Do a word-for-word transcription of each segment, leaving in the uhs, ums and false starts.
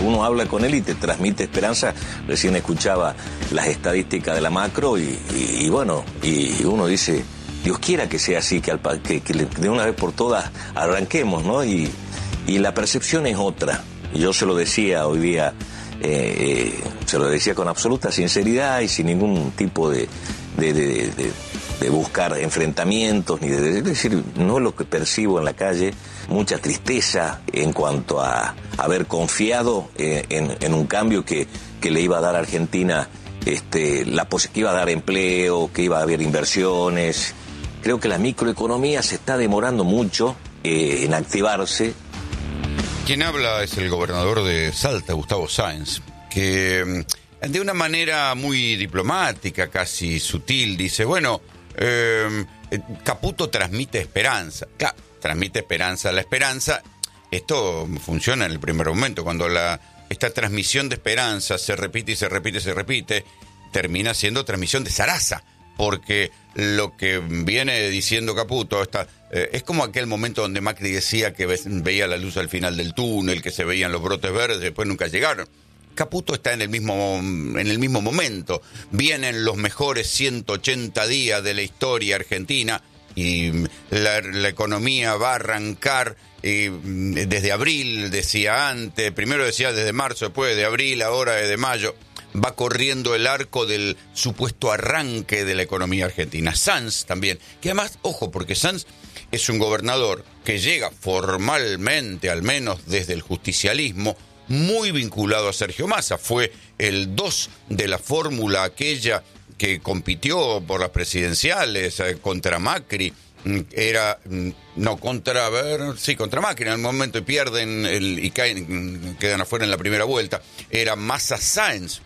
uno habla con él y te transmite esperanza. Recién escuchaba las estadísticas de la macro y, y, y bueno, y uno dice, Dios quiera que sea así, que, al, que, que de una vez por todas arranquemos, ¿no? Y, y la percepción es otra. Yo se lo decía hoy día, eh, eh, se lo decía con absoluta sinceridad y sin ningún tipo de, de, de, de, de buscar enfrentamientos, ni de, es decir, no es lo que percibo en la calle, mucha tristeza en cuanto a haber confiado en, en, en un cambio que, que le iba a dar a Argentina, este, la que iba a dar empleo, que iba a haber inversiones. Creo que la microeconomía se está demorando mucho eh, en activarse. Quien habla es el gobernador de Salta, Gustavo Sáenz, que de una manera muy diplomática, casi sutil, dice, bueno, eh, Caputo transmite esperanza. Claro, transmite esperanza. La esperanza, esto funciona en el primer momento, cuando la, esta transmisión de esperanza se repite y se repite y se repite, termina siendo transmisión de zaraza. Porque lo que viene diciendo Caputo está, eh, es como aquel momento donde Macri decía que ve, veía la luz al final del túnel, que se veían los brotes verdes, después nunca llegaron. Caputo está en el mismo, en el mismo momento. Vienen los mejores ciento ochenta días de la historia argentina y la, la economía va a arrancar eh, desde abril, decía antes, primero decía desde marzo, después de abril, ahora desde mayo. Va corriendo el arco del supuesto arranque de la economía argentina. Sanz también, que además, ojo, porque Sanz es un gobernador que llega formalmente, al menos desde el justicialismo, muy vinculado a Sergio Massa. Fue el dos de la fórmula aquella que compitió por las presidenciales eh, contra Macri. Era, no, contra, a ver, sí, contra Macri, en el momento y pierden el, y caen, quedan afuera en la primera vuelta. Era Massa-Sáenz.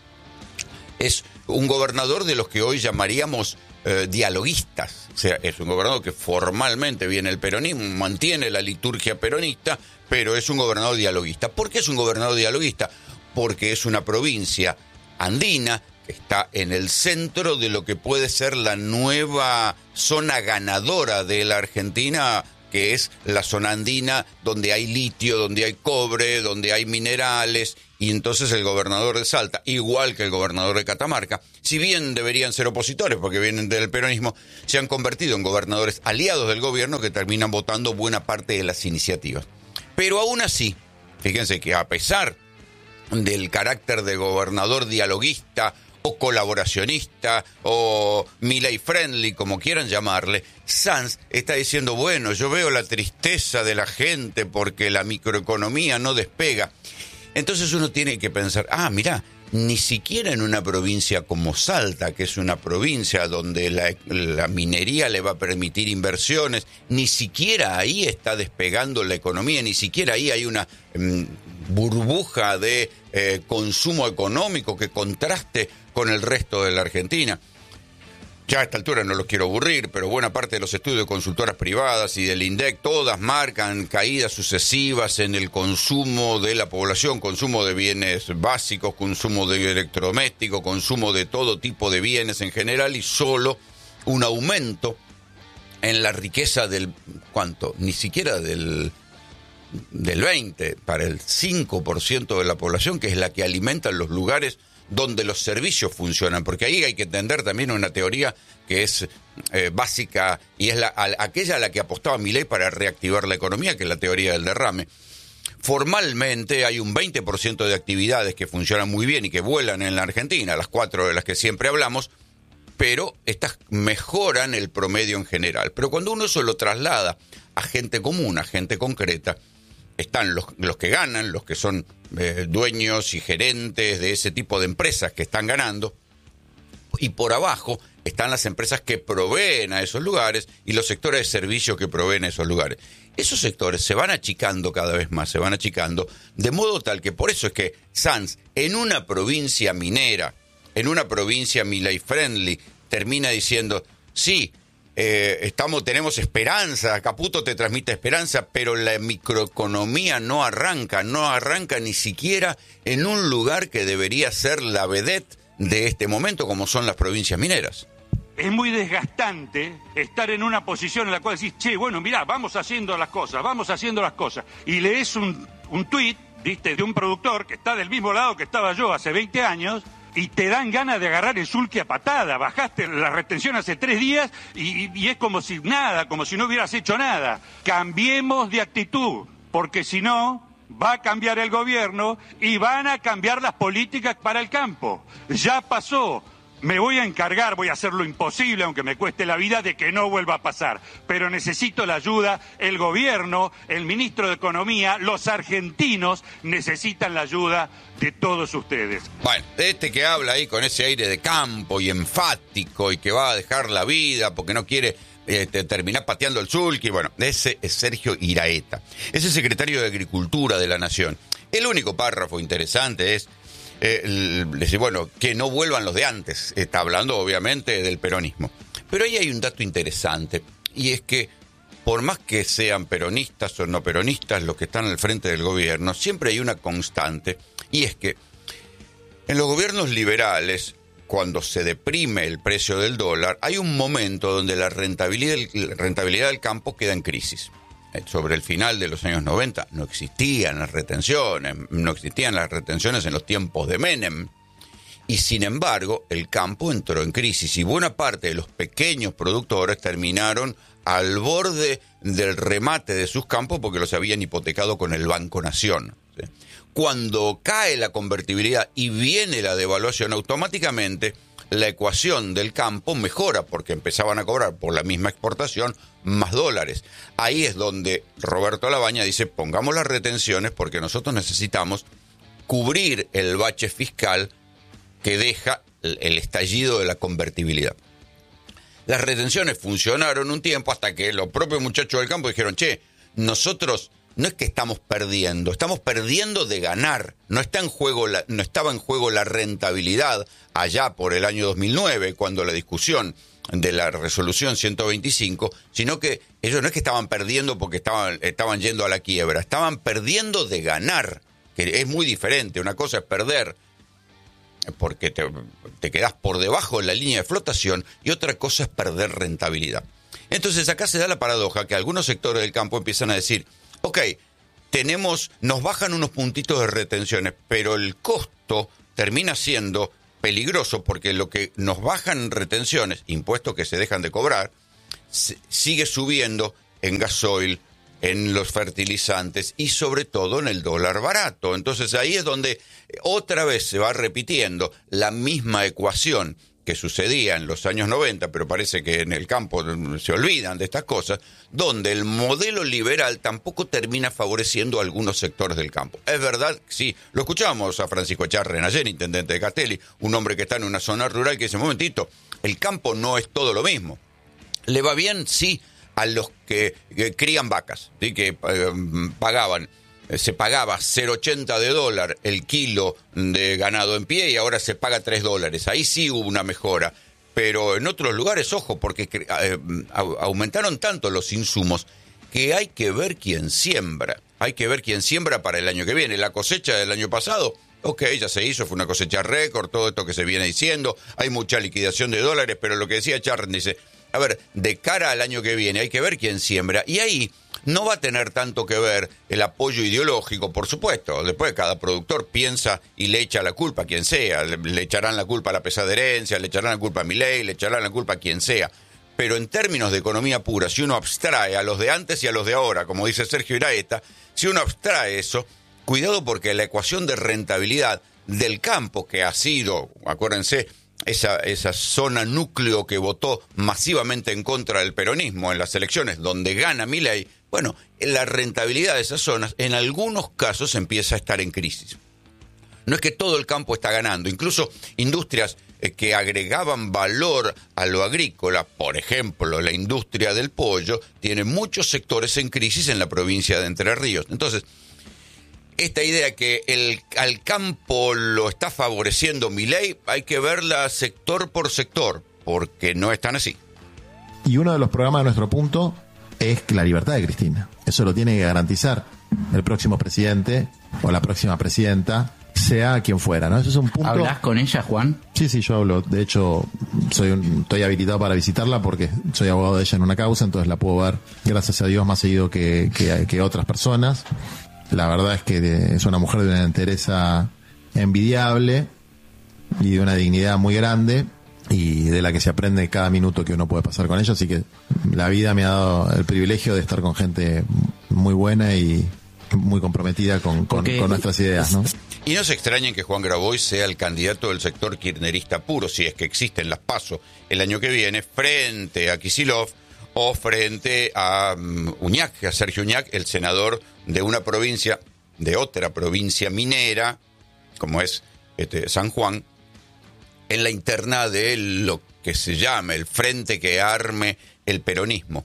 Es un gobernador de los que hoy llamaríamos eh, dialoguistas. O sea, es un gobernador que formalmente viene el peronismo, mantiene la liturgia peronista, pero es un gobernador dialoguista. ¿Por qué es un gobernador dialoguista? Porque es una provincia andina que está en el centro de lo que puede ser la nueva zona ganadora de la Argentina, que es la zona andina, donde hay litio, donde hay cobre, donde hay minerales. Y entonces el gobernador de Salta, igual que el gobernador de Catamarca, si bien deberían ser opositores porque vienen del peronismo, se han convertido en gobernadores aliados del gobierno que terminan votando buena parte de las iniciativas. Pero aún así, fíjense que a pesar del carácter de gobernador dialoguista o colaboracionista o Milei friendly, como quieran llamarle, Sanz está diciendo, bueno, yo veo la tristeza de la gente porque la microeconomía no despega. Entonces uno tiene que pensar, ah, mirá, ni siquiera en una provincia como Salta, que es una provincia donde la, la minería le va a permitir inversiones, ni siquiera ahí está despegando la economía, ni siquiera ahí hay una mmm, burbuja de eh, consumo económico que contraste con el resto de la Argentina. Ya a esta altura no los quiero aburrir, pero buena parte de los estudios de consultoras privadas y del INDEC, todas marcan caídas sucesivas en el consumo de la población, consumo de bienes básicos, consumo de electrodomésticos, consumo de todo tipo de bienes en general, y solo un aumento en la riqueza del, ¿cuánto? Ni siquiera del, del veinte, para el cinco por ciento de la población, que es la que alimenta los lugares donde los servicios funcionan, porque ahí hay que entender también una teoría que es eh, básica y es la, a, aquella a la que apostaba Milei para reactivar la economía, que es la teoría del derrame. Formalmente hay un veinte por ciento de actividades que funcionan muy bien y que vuelan en la Argentina, las cuatro de las que siempre hablamos, pero estas mejoran el promedio en general. Pero cuando uno eso lo traslada a gente común, a gente concreta, están los, los que ganan, los que son eh, dueños y gerentes de ese tipo de empresas que están ganando, y por abajo están las empresas que proveen a esos lugares y los sectores de servicio que proveen a esos lugares. Esos sectores se van achicando cada vez más, se van achicando, de modo tal que por eso es que Sanz, en una provincia minera, en una provincia Milei friendly, termina diciendo, sí, Eh, estamos, tenemos esperanza, Caputo te transmite esperanza, pero la microeconomía no arranca, no arranca ni siquiera en un lugar que debería ser la vedette de este momento, como son las provincias mineras. Es muy desgastante estar en una posición en la cual decís, che, bueno, mirá, vamos haciendo las cosas, vamos haciendo las cosas, y lees un, un tuit viste, de un productor que está del mismo lado que estaba yo hace veinte años, y te dan ganas de agarrar el sulky a patada. Bajaste la retención hace tres días y, y es como si nada, como si no hubieras hecho nada. Cambiemos de actitud, porque si no, va a cambiar el gobierno y van a cambiar las políticas para el campo. Ya pasó. Me voy a encargar, voy a hacer lo imposible, aunque me cueste la vida, de que no vuelva a pasar. Pero necesito la ayuda, el gobierno, el ministro de Economía, los argentinos necesitan la ayuda de todos ustedes. Bueno, este que habla ahí con ese aire de campo y enfático y que va a dejar la vida porque no quiere eh, terminar pateando el sulky, bueno, ese es Sergio Iraeta. Es el secretario de Agricultura de la Nación. El único párrafo interesante es Eh, decir, bueno, que no vuelvan los de antes. Está hablando obviamente del peronismo. Pero ahí hay un dato interesante, y es que por más que sean peronistas o no peronistas los que están al frente del gobierno, siempre hay una constante, y es que en los gobiernos liberales, cuando se deprime el precio del dólar, hay un momento donde la rentabilidad, la rentabilidad del campo queda en crisis. Sobre el final de los años noventa no existían las retenciones, no existían las retenciones en los tiempos de Menem, y sin embargo el campo entró en crisis y buena parte de los pequeños productores terminaron al borde del remate de sus campos porque los habían hipotecado con el Banco Nación. ¿Sí? Cuando cae la convertibilidad y viene la devaluación, automáticamente la ecuación del campo mejora porque empezaban a cobrar por la misma exportación más dólares. Ahí es donde Roberto Labaña dice, pongamos las retenciones porque nosotros necesitamos cubrir el bache fiscal que deja el estallido de la convertibilidad. Las retenciones funcionaron un tiempo hasta que los propios muchachos del campo dijeron, che, nosotros no es que estamos perdiendo, estamos perdiendo de ganar. No está en juego la, no estaba en juego la rentabilidad allá por el año dos mil nueve, cuando la discusión de la resolución ciento veinticinco, sino que ellos no es que estaban perdiendo porque estaban, estaban yendo a la quiebra, estaban perdiendo de ganar, que es muy diferente. Una cosa es perder porque te, te quedás por debajo de la línea de flotación y otra cosa es perder rentabilidad. Entonces acá se da la paradoja que algunos sectores del campo empiezan a decir, ok, tenemos, nos bajan unos puntitos de retenciones, pero el costo termina siendo peligroso porque lo que nos bajan retenciones, impuestos que se dejan de cobrar, sigue subiendo en gasoil, en los fertilizantes y sobre todo en el dólar barato. Entonces ahí es donde otra vez se va repitiendo la misma ecuación que sucedía en los años noventa, pero parece que en el campo se olvidan de estas cosas, donde el modelo liberal tampoco termina favoreciendo a algunos sectores del campo. Es verdad, sí, lo escuchamos a Francisco Echarren ayer, intendente de Castelli, un hombre que está en una zona rural que dice, un momentito, el campo no es todo lo mismo. Le va bien, sí, a los que, que crían vacas, ¿sí? que eh, pagaban, eh, se pagaba cero coma ochenta de dólar el kilo de ganado en pie y ahora se paga tres dólares. Ahí sí hubo una mejora. Pero en otros lugares, ojo, porque eh, aumentaron tanto los insumos que hay que ver quién siembra. Hay que ver quién siembra para el año que viene. La cosecha del año pasado, ok, ya se hizo, fue una cosecha récord, todo esto que se viene diciendo. Hay mucha liquidación de dólares, pero lo que decía Charren dice, a ver, de cara al año que viene hay que ver quién siembra. Y ahí no va a tener tanto que ver el apoyo ideológico, por supuesto. Después cada productor piensa y le echa la culpa a quien sea. Le, le echarán la culpa a la pesada herencia, le echarán la culpa a Milei, le echarán la culpa a quien sea. Pero en términos de economía pura, si uno abstrae a los de antes y a los de ahora, como dice Sergio Iraeta, si uno abstrae eso, cuidado porque la ecuación de rentabilidad del campo, que ha sido, acuérdense, esa, esa zona núcleo que votó masivamente en contra del peronismo en las elecciones, donde gana Milei, bueno, la rentabilidad de esas zonas en algunos casos empieza a estar en crisis. No es que todo el campo está ganando, incluso industrias eh, que agregaban valor a lo agrícola, por ejemplo, la industria del pollo, tiene muchos sectores en crisis en la provincia de Entre Ríos. Entonces, esta idea que el, al campo lo está favoreciendo Milei, hay que verla sector por sector, porque no es tan así. Y uno de los programas de nuestro punto es la libertad de Cristina. Eso lo tiene que garantizar el próximo presidente o la próxima presidenta, sea quien fuera, ¿no? Eso es un punto. ¿Hablas con ella, Juan? Sí, sí, yo hablo. De hecho, soy un, estoy habilitado para visitarla porque soy abogado de ella en una causa, entonces la puedo ver, gracias a Dios, más seguido que, que, que otras personas. La verdad es que es una mujer de una entereza envidiable y de una dignidad muy grande, y de la que se aprende cada minuto que uno puede pasar con ella. Así que la vida me ha dado el privilegio de estar con gente muy buena y muy comprometida con, con, okay. con nuestras ideas, ¿no? Y no se extrañen que Juan Grabois sea el candidato del sector kirchnerista puro, si es que existen las PASO el año que viene, frente a Kicillof o frente a um, Uñac, a Sergio Uñac, el senador de una provincia, de otra provincia minera, como es este, San Juan, en la interna de lo que se llama el frente que arme el peronismo.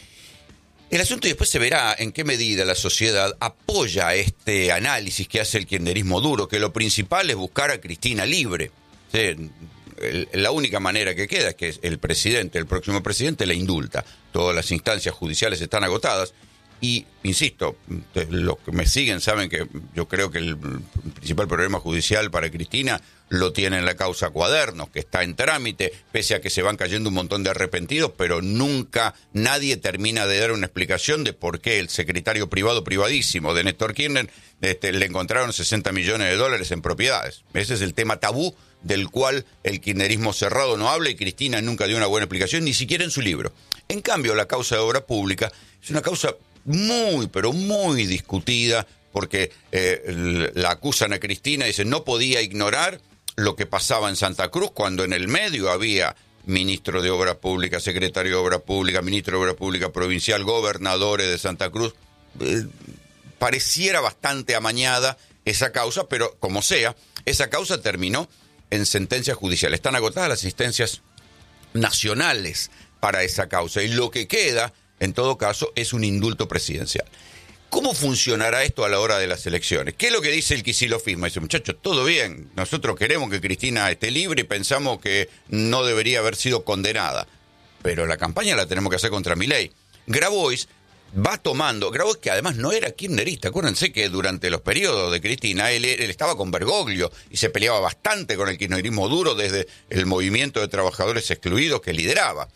El asunto, y después se verá en qué medida la sociedad apoya este análisis que hace el kirchnerismo duro, que lo principal es buscar a Cristina libre. Sí, el, la única manera que queda es que el presidente, el próximo presidente, la indulta. Todas las instancias judiciales están agotadas. Y, insisto, los que me siguen saben que yo creo que el principal problema judicial para Cristina lo tiene en la causa Cuadernos, que está en trámite, pese a que se van cayendo un montón de arrepentidos, pero nunca nadie termina de dar una explicación de por qué el secretario privado privadísimo de Néstor Kirchner este, le encontraron sesenta millones de dólares en propiedades. Ese es el tema tabú del cual el kirchnerismo cerrado no habla, y Cristina nunca dio una buena explicación, ni siquiera en su libro. En cambio, la causa de obra pública es una causa muy, pero muy discutida, porque eh, la acusan a Cristina y dicen no podía ignorar lo que pasaba en Santa Cruz, cuando en el medio había ministro de Obras Públicas, secretario de Obras Públicas, ministro de Obras Públicas provincial, gobernadores de Santa Cruz. Eh, pareciera bastante amañada esa causa, pero como sea, esa causa terminó en sentencias judiciales. Están agotadas las instancias nacionales para esa causa, y lo que queda, en todo caso, es un indulto presidencial. ¿Cómo funcionará esto a la hora de las elecciones? ¿Qué es lo que dice el quisillofismo? Dice, muchachos, todo bien, nosotros queremos que Cristina esté libre y pensamos que no debería haber sido condenada, pero la campaña la tenemos que hacer contra Milei. Grabois va tomando, Grabois, que además no era kirchnerista, acuérdense que durante los periodos de Cristina él, él estaba con Bergoglio y se peleaba bastante con el kirchnerismo duro desde el movimiento de trabajadores excluidos que lideraba.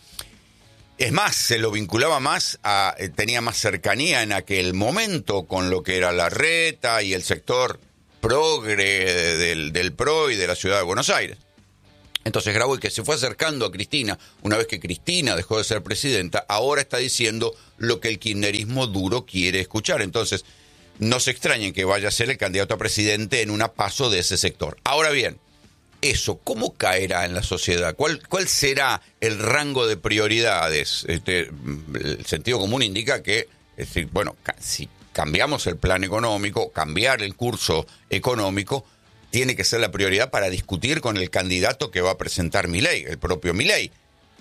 Es más, se lo vinculaba más a, tenía más cercanía en aquel momento con lo que era Larreta y el sector progre del, del P R O y de la ciudad de Buenos Aires. Entonces Grabois, que se fue acercando a Cristina una vez que Cristina dejó de ser presidenta, ahora está diciendo lo que el kirchnerismo duro quiere escuchar. Entonces, no se extrañen que vaya a ser el candidato a presidente en una PASO de ese sector. Ahora bien, eso, ¿cómo caerá en la sociedad? ¿Cuál, cuál será el rango de prioridades? Este, el sentido común indica que, es decir, bueno, si cambiamos el plan económico, cambiar el curso económico, tiene que ser la prioridad para discutir con el candidato que va a presentar Milei, el propio Milei.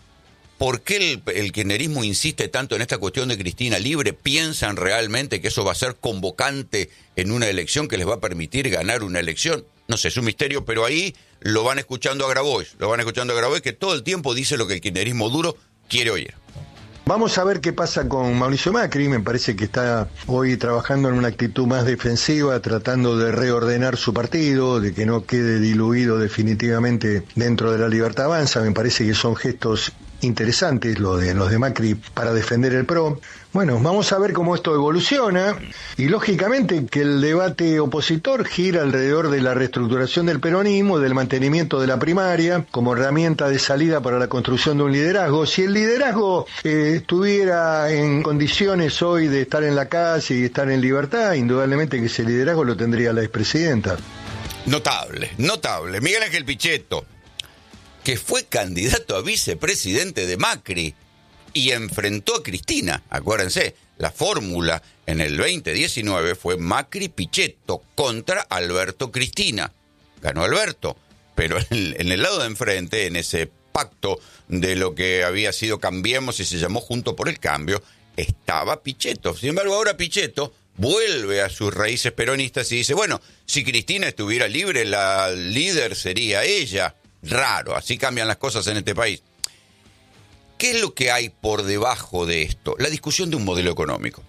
¿Por qué el, el kirchnerismo insiste tanto en esta cuestión de Cristina libre? ¿Piensan realmente que eso va a ser convocante en una elección que les va a permitir ganar una elección? No sé, es un misterio, pero ahí lo van escuchando a Grabois, lo van escuchando a Grabois, que todo el tiempo dice lo que el kirchnerismo duro quiere oír. Vamos a ver qué pasa con Mauricio Macri. Me parece que está hoy trabajando en una actitud más defensiva, tratando de reordenar su partido, de que no quede diluido definitivamente dentro de la Libertad Avanza. Me parece que son gestos interesantes lo de los de Macri para defender el P R O. Bueno, vamos a ver cómo esto evoluciona, y lógicamente que el debate opositor gira alrededor de la reestructuración del peronismo, del mantenimiento de la primaria como herramienta de salida para la construcción de un liderazgo. Si el liderazgo eh, estuviera en condiciones hoy de estar en la calle y estar en libertad, indudablemente que ese liderazgo lo tendría la expresidenta. Notable, notable. Miguel Ángel Pichetto, que fue candidato a vicepresidente de Macri y enfrentó a Cristina. Acuérdense, la fórmula en el veinte diecinueve fue Macri-Pichetto contra Alberto-Cristina. Ganó Alberto, pero en, en el lado de enfrente, en ese pacto de lo que había sido Cambiemos y se llamó Junto por el Cambio, estaba Pichetto. Sin embargo, ahora Pichetto vuelve a sus raíces peronistas y dice, bueno, si Cristina estuviera libre, la líder sería ella. Raro, así cambian las cosas en este país. ¿Qué es lo que hay por debajo de esto? La discusión de un modelo económico.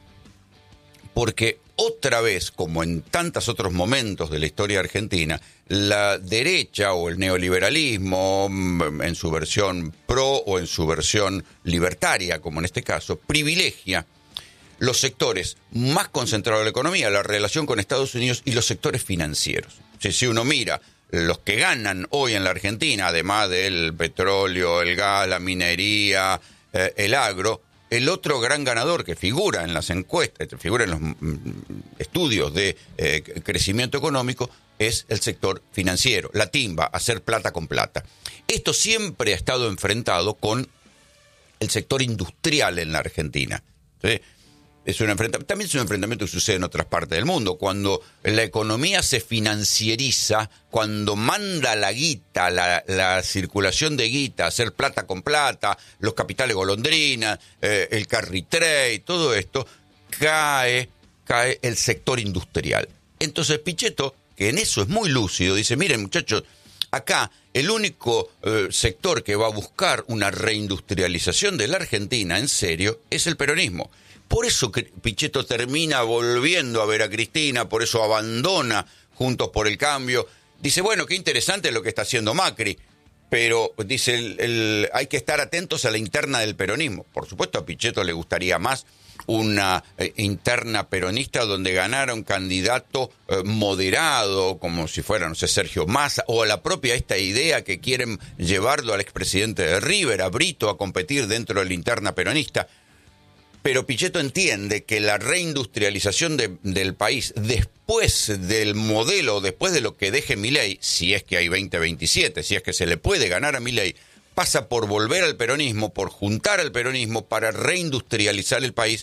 Porque otra vez, como en tantos otros momentos de la historia argentina, la derecha o el neoliberalismo, en su versión pro o en su versión libertaria, como en este caso, privilegia los sectores más concentrados de la economía, la relación con Estados Unidos y los sectores financieros. O sea, si uno mira los que ganan hoy en la Argentina, además del petróleo, el gas, la minería, eh, el agro, el otro gran ganador que figura en las encuestas, figura en los mm, estudios de eh, crecimiento económico, es el sector financiero, la timba, hacer plata con plata. Esto siempre ha estado enfrentado con el sector industrial en la Argentina. ¿Sí? Es un enfrentamiento, también es un enfrentamiento que sucede en otras partes del mundo. Cuando la economía se financieriza, cuando manda la guita, la, la circulación de guita, hacer plata con plata, los capitales golondrina, eh, el carry trade, todo esto, cae, cae el sector industrial. Entonces Pichetto, que en eso es muy lúcido, dice, miren muchachos, acá el único eh, sector que va a buscar una reindustrialización de la Argentina en serio es el peronismo. Por eso Pichetto termina volviendo a ver a Cristina, por eso abandona Juntos por el Cambio. Dice, bueno, qué interesante lo que está haciendo Macri, pero dice, el, el, hay que estar atentos a la interna del peronismo. Por supuesto, a Pichetto le gustaría más una eh, interna peronista donde ganara un candidato eh, moderado, como si fuera, no sé, Sergio Massa, o la propia esta idea que quieren llevarlo al expresidente de River, a Brito, a competir dentro de la interna peronista. Pero Pichetto entiende que la reindustrialización de, del país, después del modelo, después de lo que deje Milei, si es que hay veinte veintisiete, si es que se le puede ganar a Milei, pasa por volver al peronismo, por juntar al peronismo para reindustrializar el país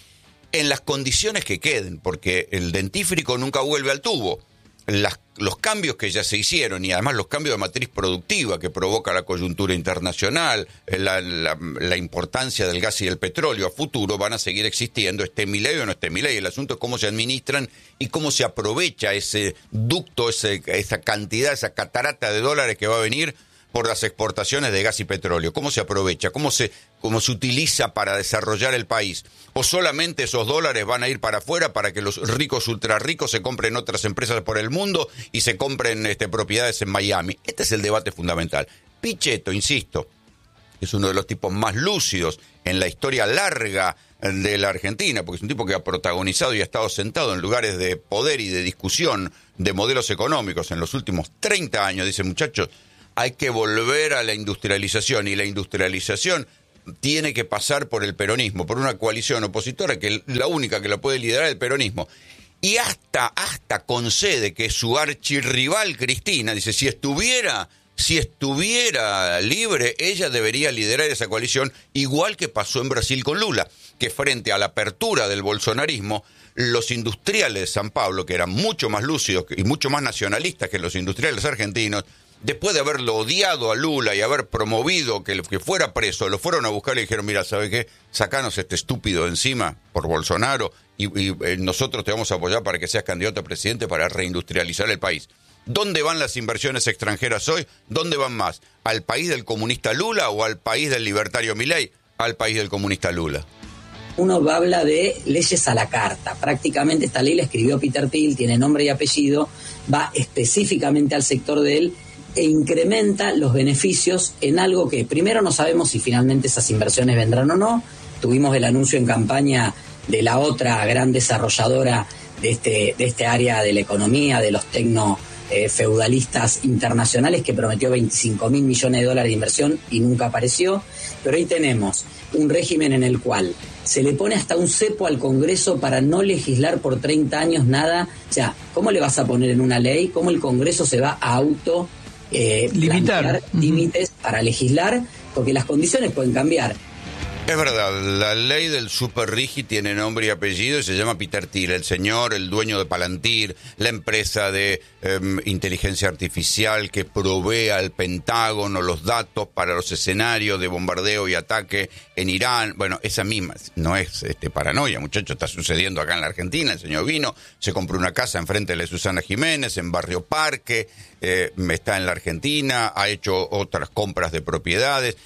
en las condiciones que queden, porque el dentífrico nunca vuelve al tubo. Las, los cambios que ya se hicieron y además los cambios de matriz productiva que provoca la coyuntura internacional, la, la, la importancia del gas y del petróleo a futuro van a seguir existiendo, esté Milei o no esté Milei. El asunto es cómo se administran y cómo se aprovecha ese ducto, ese, esa cantidad, esa catarata de dólares que va a venir por las exportaciones de gas y petróleo. ¿Cómo se aprovecha? ¿Cómo se, cómo se utiliza para desarrollar el país? ¿O solamente esos dólares van a ir para afuera para que los ricos ultra ricos se compren otras empresas por el mundo y se compren este, propiedades en Miami? Este es el debate fundamental. Pichetto, insisto, es uno de los tipos más lúcidos en la historia larga de la Argentina, porque es un tipo que ha protagonizado y ha estado sentado en lugares de poder y de discusión de modelos económicos en los últimos treinta años. Dice, muchachos, hay que volver a la industrialización, y la industrialización tiene que pasar por el peronismo, por una coalición opositora que la única que la puede liderar es el peronismo. Y hasta, hasta concede que su archirrival Cristina, dice, si estuviera, si estuviera libre, ella debería liderar esa coalición, igual que pasó en Brasil con Lula, que frente a la apertura del bolsonarismo, los industriales de San Pablo, que eran mucho más lúcidos y mucho más nacionalistas que los industriales argentinos, después de haberlo odiado a Lula y haber promovido que, que fuera preso, lo fueron a buscar y le dijeron, mira, ¿sabe qué? Sacanos este estúpido de encima por Bolsonaro y, y eh, nosotros te vamos a apoyar para que seas candidato a presidente para reindustrializar el país. ¿Dónde van las inversiones extranjeras hoy? ¿Dónde van más? ¿Al país del comunista Lula o al país del libertario Milei? Al país del comunista Lula. Uno habla de leyes a la carta. Prácticamente esta ley la escribió Peter Thiel, tiene nombre y apellido, va específicamente al sector de él e incrementa los beneficios en algo que primero no sabemos si finalmente esas inversiones vendrán o no. Tuvimos el anuncio en campaña de la otra gran desarrolladora de este, de este área de la economía, de los tecno eh, feudalistas internacionales, que prometió veinticinco mil millones de dólares de inversión y nunca apareció. Pero ahí tenemos un régimen en el cual se le pone hasta un cepo al Congreso para no legislar por treinta años nada. O sea, ¿cómo le vas a poner en una ley? ¿Cómo el Congreso se va a auto eh, limitar límites uh-huh. para legislar? Porque las condiciones pueden cambiar. Es verdad, la ley del Super Rigi tiene nombre y apellido y se llama Peter Thiel, el señor, el dueño de Palantir, la empresa de eh, inteligencia artificial que provee al Pentágono los datos para los escenarios de bombardeo y ataque en Irán. Bueno, esa misma, no es este, paranoia, muchachos, está sucediendo acá en la Argentina. El señor vino, se compró una casa enfrente de la Susana Jiménez, en Barrio Parque, eh, está en la Argentina, ha hecho otras compras de propiedades.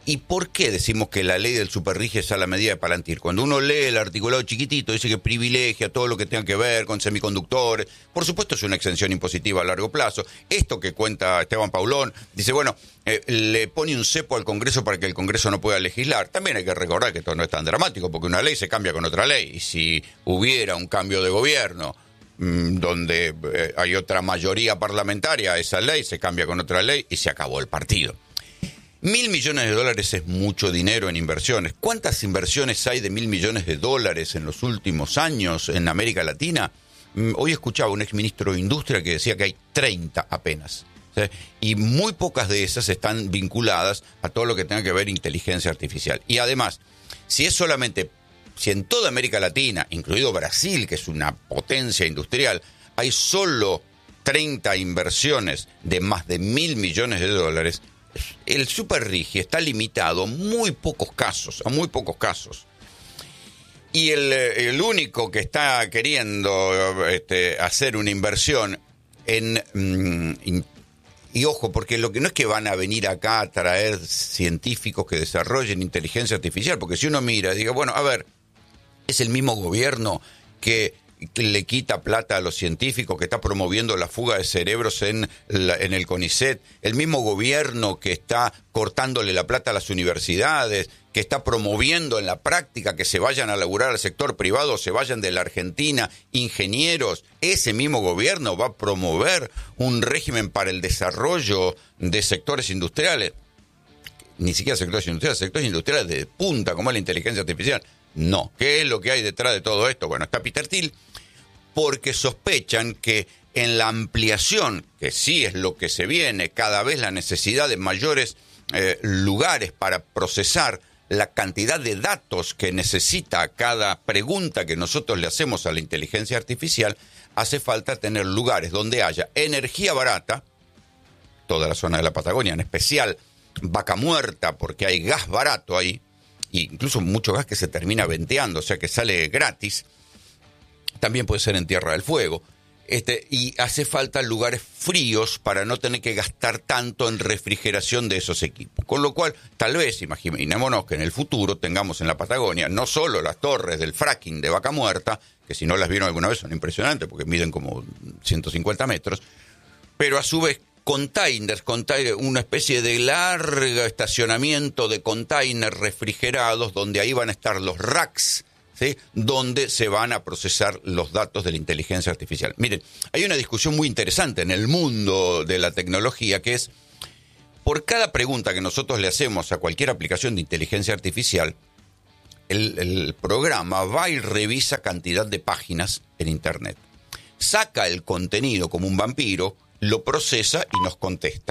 ¿Y por qué decimos que la ley del superrige es a la medida de Palantir? Cuando uno lee el articulado chiquitito, dice que privilegia todo lo que tenga que ver con semiconductores. Por supuesto es una exención impositiva a largo plazo. Esto que cuenta Esteban Paulón, dice, bueno, eh, le pone un cepo al Congreso para que el Congreso no pueda legislar. También hay que recordar que esto no es tan dramático, porque una ley se cambia con otra ley. Y si hubiera un cambio de gobierno mmm, donde eh, hay otra mayoría parlamentaria, esa ley se cambia con otra ley y se acabó el partido. Mil millones de dólares es mucho dinero en inversiones. ¿Cuántas inversiones hay de mil millones de dólares en los últimos años en América Latina? Hoy escuchaba a un exministro de Industria que decía que hay treinta apenas. ¿Sí? Y muy pocas de esas están vinculadas a todo lo que tenga que ver inteligencia artificial. Y además, si es solamente, si en toda América Latina, incluido Brasil, que es una potencia industrial, hay solo treinta inversiones de más de mil millones de dólares, el superrigi está limitado a muy pocos casos, a muy pocos casos. Y el, el único que está queriendo este, hacer una inversión en... Mm, y ojo, porque lo que no es que van a venir acá a traer científicos que desarrollen inteligencia artificial, porque si uno mira, diga, bueno, a ver, es el mismo gobierno que... que le quita plata a los científicos, que está promoviendo la fuga de cerebros en, la, en el CONICET, el mismo gobierno que está cortándole la plata a las universidades, que está promoviendo en la práctica que se vayan a laburar al sector privado, se vayan de la Argentina ingenieros. Ese mismo gobierno va a promover un régimen para el desarrollo de sectores industriales, ni siquiera sectores industriales, sectores industriales de punta, como es la inteligencia artificial. No. ¿Qué es lo que hay detrás de todo esto? Bueno, está Peter Thiel, porque sospechan que en la ampliación, que sí es lo que se viene, cada vez la necesidad de mayores eh, lugares para procesar la cantidad de datos que necesita cada pregunta que nosotros le hacemos a la inteligencia artificial, hace falta tener lugares donde haya energía barata, toda la zona de la Patagonia, en especial Vaca Muerta, porque hay gas barato ahí, incluso mucho gas que se termina venteando, o sea que sale gratis. También puede ser en Tierra del Fuego. Este, y hace falta lugares fríos para no tener que gastar tanto en refrigeración de esos equipos. Con lo cual, tal vez, imaginémonos que en el futuro tengamos en la Patagonia no solo las torres del fracking de Vaca Muerta, que si no las vieron alguna vez son impresionantes porque miden como ciento cincuenta metros, pero a su vez containers, containers, una especie de largo estacionamiento de containers refrigerados donde ahí van a estar los racks, ¿sí? Donde se van a procesar los datos de la inteligencia artificial. Miren, hay una discusión muy interesante en el mundo de la tecnología que es, por cada pregunta que nosotros le hacemos a cualquier aplicación de inteligencia artificial, el, el programa va y revisa cantidad de páginas en Internet. Saca el contenido como un vampiro, lo procesa y nos contesta.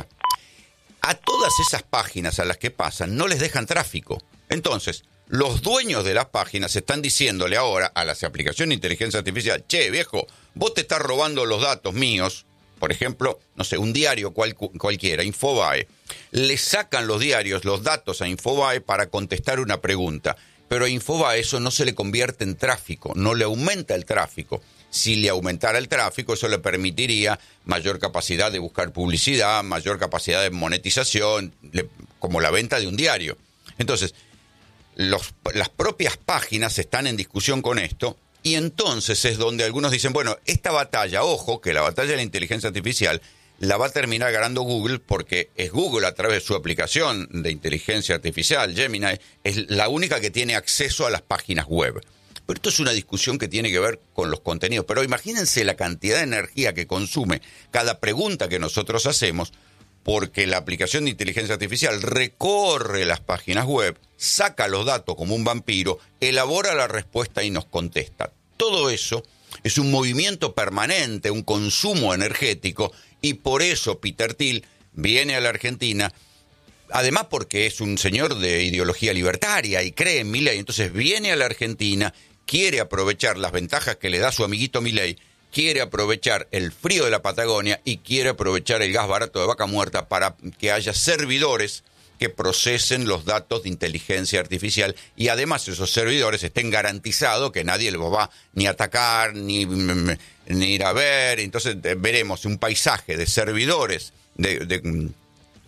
A todas esas páginas a las que pasan no les dejan tráfico. Entonces, los dueños de las páginas están diciéndole ahora a las aplicaciones de inteligencia artificial, che, viejo, vos te estás robando los datos míos, por ejemplo, no sé, un diario cual, cualquiera, Infobae. Le sacan los diarios, los datos a Infobae para contestar una pregunta. Pero a Infobae eso no se le convierte en tráfico, no le aumenta el tráfico. Si le aumentara el tráfico, eso le permitiría mayor capacidad de buscar publicidad, mayor capacidad de monetización, le, como la venta de un diario. Entonces, los, las propias páginas están en discusión con esto, y entonces es donde algunos dicen, bueno, esta batalla, ojo, que la batalla de la inteligencia artificial la va a terminar ganando Google, porque es Google a través de su aplicación de inteligencia artificial, Gemini, es la única que tiene acceso a las páginas web. Pero esto es una discusión que tiene que ver con los contenidos. Pero imagínense la cantidad de energía que consume cada pregunta que nosotros hacemos, porque la aplicación de inteligencia artificial recorre las páginas web, saca los datos como un vampiro, elabora la respuesta y nos contesta. Todo eso es un movimiento permanente, un consumo energético, y por eso Peter Thiel viene a la Argentina, además porque es un señor de ideología libertaria y cree en Milei, entonces viene a la Argentina, quiere aprovechar las ventajas que le da su amiguito Milei, quiere aprovechar el frío de la Patagonia y quiere aprovechar el gas barato de Vaca Muerta para que haya servidores que procesen los datos de inteligencia artificial y además esos servidores estén garantizados que nadie los va ni a atacar ni, ni ir a ver. Entonces veremos un paisaje de servidores de, de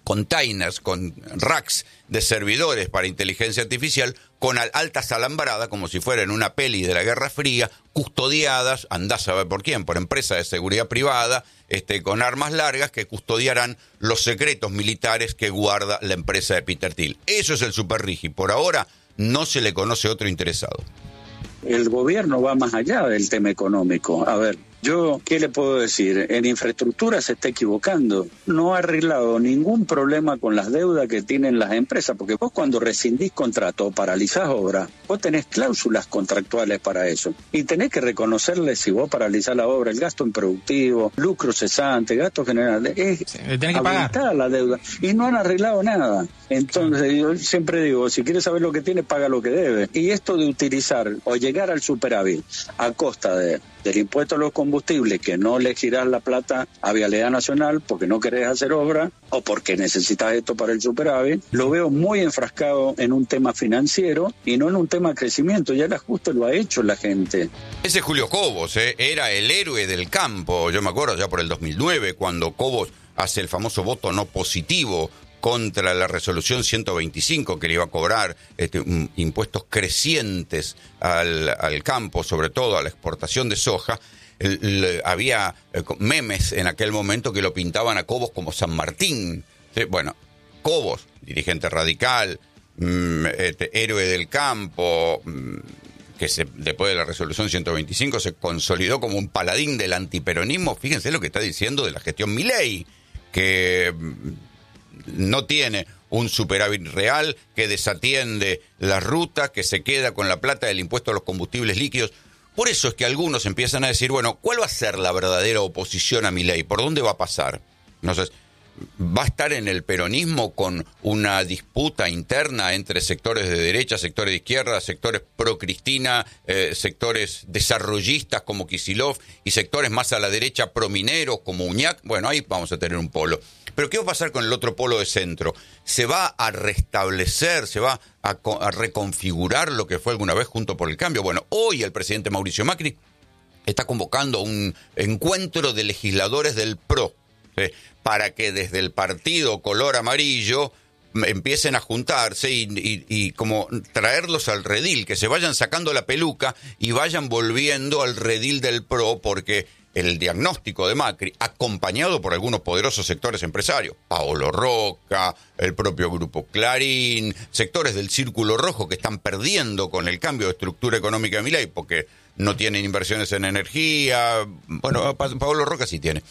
containers, con racks de servidores para inteligencia artificial, con altas alambradas, como si fuera en una peli de la Guerra Fría, custodiadas, andás a ver por quién, por empresas de seguridad privada, este, con armas largas que custodiarán los secretos militares que guarda la empresa de Peter Thiel. Eso es el Super Rigi. Por ahora no se le conoce otro interesado. El gobierno va más allá del tema económico. A ver, yo, ¿qué le puedo decir? En infraestructura se está equivocando. No ha arreglado ningún problema con las deudas que tienen las empresas, porque vos cuando rescindís contrato o paralizás obra, vos tenés cláusulas contractuales para eso. Y tenés que reconocerle, si vos paralizás la obra, el gasto improductivo, lucro cesante, gasto general, es sí, tenés que pagar la deuda. Y no han arreglado nada. Entonces, yo siempre digo, si quieres saber lo que tiene, paga lo que debe. Y esto de utilizar o llegar al superávit a costa de, del impuesto a los combustibles, que no le girás la plata a Vialidad Nacional porque no querés hacer obra o porque necesitas esto para el superávit, lo veo muy enfrascado en un tema financiero y no en un tema de crecimiento. Ya el ajuste lo ha hecho la gente. Ese Julio Cobos, ¿eh? Era el héroe del campo. Yo me acuerdo ya por el dos mil nueve, cuando Cobos hace el famoso voto no positivo contra la resolución ciento veinticinco, que le iba a cobrar este, um, impuestos crecientes al, al campo, sobre todo a la exportación de soja. El, el, había eh, memes en aquel momento que lo pintaban a Cobos como San Martín. ¿Sí? Bueno, Cobos, dirigente radical, mm, este, héroe del campo, mm, que se, después de la resolución ciento veinticinco se consolidó como un paladín del antiperonismo. Fíjense lo que está diciendo de la gestión Milei, que mm, no tiene un superávit real, que desatiende la ruta, que se queda con la plata del impuesto a los combustibles líquidos. Por eso es que algunos empiezan a decir, bueno, ¿cuál va a ser la verdadera oposición a Milei? ¿Por dónde va a pasar? Entonces, ¿va a estar en el peronismo con una disputa interna entre sectores de derecha, sectores de izquierda, sectores pro-Cristina, eh, sectores desarrollistas como Kicillof y sectores más a la derecha pro-mineros como Uñac? Bueno, ahí vamos a tener un polo. Pero ¿qué va a pasar con el otro polo de centro? ¿Se va a restablecer, se va a, a reconfigurar lo que fue alguna vez Juntos por el Cambio? Bueno, hoy el presidente Mauricio Macri está convocando un encuentro de legisladores del P R O, ¿sí? Para que desde el partido color amarillo empiecen a juntarse y, y, y como traerlos al redil, que se vayan sacando la peluca y vayan volviendo al redil del P R O, porque el diagnóstico de Macri, acompañado por algunos poderosos sectores empresarios, Paolo Roca, el propio Grupo Clarín, sectores del Círculo Rojo que están perdiendo con el cambio de estructura económica de Milei porque no tienen inversiones en energía. Bueno, Paolo Roca sí tiene.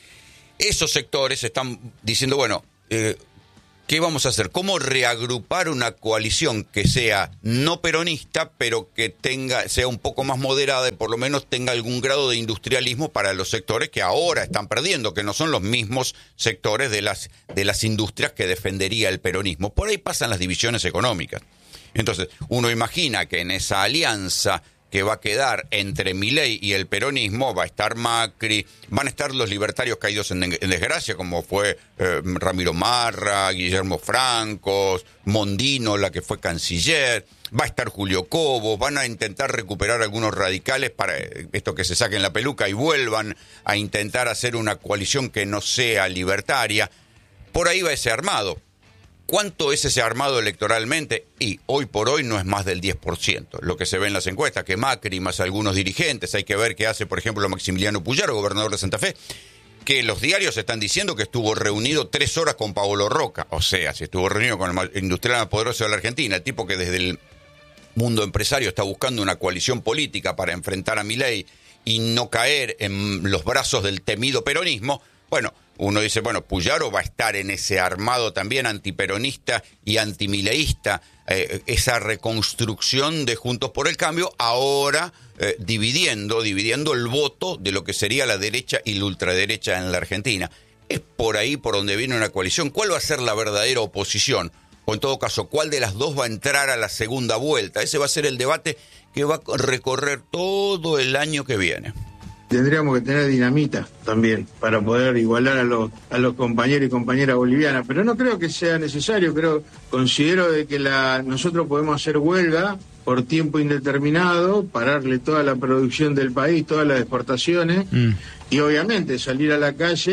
Esos sectores están diciendo, bueno, eh, ¿qué vamos a hacer? ¿Cómo reagrupar una coalición que sea no peronista, pero que tenga sea un poco más moderada y por lo menos tenga algún grado de industrialismo para los sectores que ahora están perdiendo, que no son los mismos sectores de las, de las industrias que defendería el peronismo? Por ahí pasan las divisiones económicas. Entonces, uno imagina que en esa alianza que va a quedar entre Milei y el peronismo va a estar Macri, van a estar los libertarios caídos en, en desgracia, como fue eh, Ramiro Marra, Guillermo Francos, Mondino, la que fue canciller, va a estar Julio Cobos, van a intentar recuperar algunos radicales para esto, que se saquen la peluca y vuelvan a intentar hacer una coalición que no sea libertaria. Por ahí va ese armado. ¿Cuánto es ese armado electoralmente? Y hoy por hoy no es más del diez por ciento. Lo que se ve en las encuestas, que Macri más algunos dirigentes, hay que ver qué hace, por ejemplo, Maximiliano Puyaro, gobernador de Santa Fe, que los diarios están diciendo que estuvo reunido tres horas con Paolo Roca. O sea, si estuvo reunido con el industrial más poderoso de la Argentina, el tipo que desde el mundo empresario está buscando una coalición política para enfrentar a Milei y no caer en los brazos del temido peronismo, bueno, uno dice, bueno, Puyaro va a estar en ese armado también antiperonista y antimileísta, eh, esa reconstrucción de Juntos por el Cambio, ahora eh, dividiendo, dividiendo el voto de lo que sería la derecha y la ultraderecha en la Argentina. Es por ahí por donde viene una coalición. ¿Cuál va a ser la verdadera oposición? O en todo caso, ¿cuál de las dos va a entrar a la segunda vuelta? Ese va a ser el debate que va a recorrer todo el año que viene. Tendríamos que tener dinamita también para poder igualar a los a los compañeros y compañeras bolivianas, pero no creo que sea necesario. Creo, considero de que la nosotros podemos hacer huelga por tiempo indeterminado, pararle toda la producción del país, todas las exportaciones, mm. y obviamente salir a la calle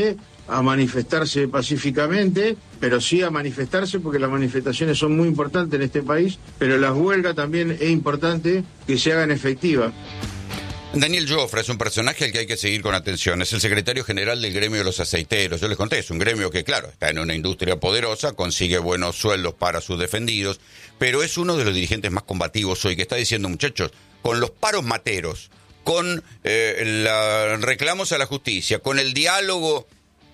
a manifestarse pacíficamente, pero sí a manifestarse porque las manifestaciones son muy importantes en este país, pero las huelgas también es importante que se hagan efectivas. Daniel Jofre es un personaje al que hay que seguir con atención. Es el secretario general del gremio de los aceiteros. Yo les conté, es un gremio que, claro, está en una industria poderosa, consigue buenos sueldos para sus defendidos, pero es uno de los dirigentes más combativos hoy, que está diciendo, muchachos, con los paros materos, con eh, la, reclamos a la justicia, con el diálogo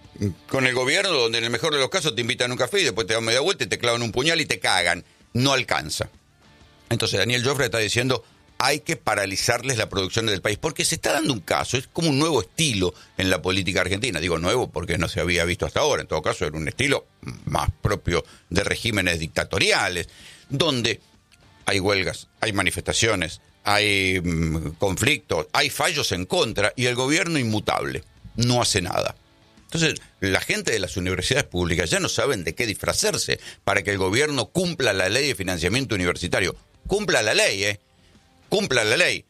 con el gobierno, donde en el mejor de los casos te invitan a un café y después te dan media vuelta y te clavan un puñal y te cagan. No alcanza. Entonces Daniel Jofre está diciendo, hay que paralizarles la producción del país, porque se está dando un caso, es como un nuevo estilo en la política argentina. Digo nuevo porque no se había visto hasta ahora, en todo caso era un estilo más propio de regímenes dictatoriales, donde hay huelgas, hay manifestaciones, hay mmm, conflictos, hay fallos en contra y el gobierno inmutable no hace nada. Entonces, la gente de las universidades públicas ya no saben de qué disfrazarse para que el gobierno cumpla la ley de financiamiento universitario. Cumpla la ley, ¿eh? Cumpla la ley.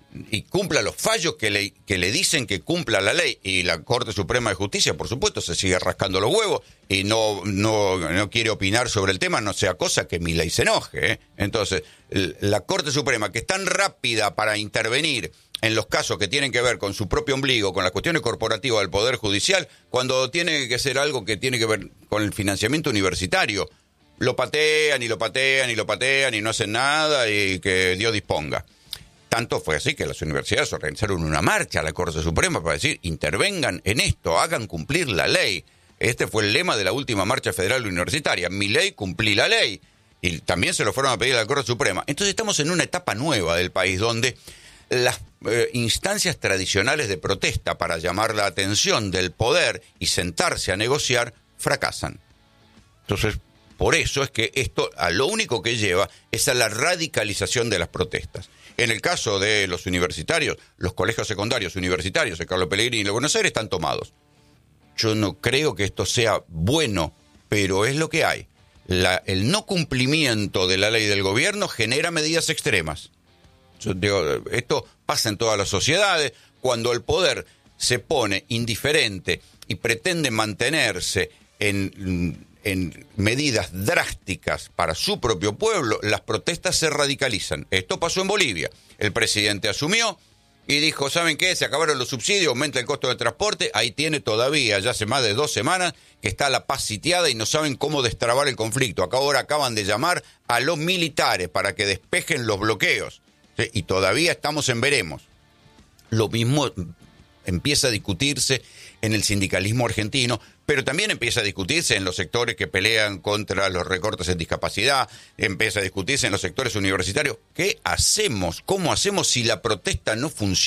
Y cumpla los fallos que le, que le dicen que cumpla la ley. Y la Corte Suprema de Justicia, por supuesto, se sigue rascando los huevos y no, no, no quiere opinar sobre el tema, no sea cosa que Milei se enoje, ¿eh? Entonces, la Corte Suprema, que es tan rápida para intervenir en los casos que tienen que ver con su propio ombligo, con las cuestiones corporativas del Poder Judicial, cuando tiene que ser algo que tiene que ver con el financiamiento universitario, lo patean y lo patean y lo patean y no hacen nada y que Dios disponga. Tanto fue así que las universidades organizaron una marcha a la Corte Suprema para decir, intervengan en esto, hagan cumplir la ley. Este fue el lema de la última marcha federal universitaria, mi ley, cumplí la ley. Y también se lo fueron a pedir a la Corte Suprema. Entonces estamos en una etapa nueva del país donde las eh, instancias tradicionales de protesta para llamar la atención del poder y sentarse a negociar fracasan. Entonces, por eso es que esto a lo único que lleva es a la radicalización de las protestas. En el caso de los universitarios, los colegios secundarios universitarios de Carlos Pellegrini y de Buenos Aires están tomados. Yo no creo que esto sea bueno, pero es lo que hay. La, el no cumplimiento de la ley del gobierno genera medidas extremas. Yo digo, esto pasa en todas las sociedades. Cuando el poder se pone indiferente y pretende mantenerse en, en medidas drásticas para su propio pueblo, las protestas se radicalizan. Esto pasó en Bolivia. El presidente asumió y dijo, ¿saben qué? Se acabaron los subsidios, aumenta el costo del transporte. Ahí tiene todavía, ya hace más de dos semanas, que está la paz sitiada y no saben cómo destrabar el conflicto. Acá ahora acaban de llamar a los militares para que despejen los bloqueos. ¿Sí? Y todavía estamos en veremos. Lo mismo empieza a discutirse en el sindicalismo argentino, pero también empieza a discutirse en los sectores que pelean contra los recortes en discapacidad, empieza a discutirse en los sectores universitarios. ¿Qué hacemos? ¿Cómo hacemos si la protesta no funciona?